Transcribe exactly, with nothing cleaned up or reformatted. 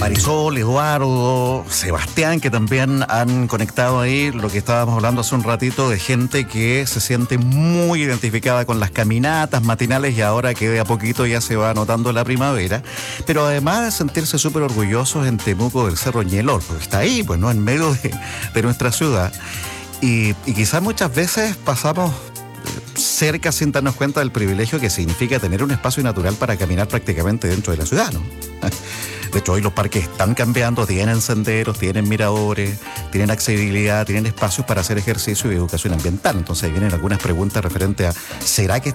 Marisol, Eduardo, Sebastián, que también han conectado ahí lo que estábamos hablando hace un ratito de gente que se siente muy identificada con las caminatas matinales y ahora que de a poquito ya se va notando la primavera, pero además de sentirse súper orgullosos en Temuco del Cerro Ñelol, porque está ahí, pues, ¿no?, en medio de, de nuestra ciudad, y, y quizás muchas veces pasamos cerca sin darnos cuenta del privilegio que significa tener un espacio natural para caminar prácticamente dentro de la ciudad, ¿no? De hecho, hoy los parques están cambiando, tienen senderos, tienen miradores, tienen accesibilidad, tienen espacios para hacer ejercicio y educación ambiental. Entonces ahí vienen algunas preguntas referentes a ¿será que